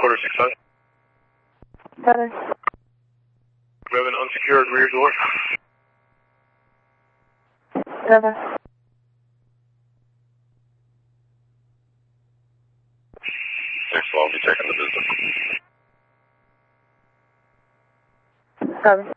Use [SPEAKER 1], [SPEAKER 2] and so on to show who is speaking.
[SPEAKER 1] quarter 600.
[SPEAKER 2] 7.
[SPEAKER 1] We have an unsecured rear door.
[SPEAKER 2] 7.
[SPEAKER 1] Next, I'll be checking the business.
[SPEAKER 2] 7.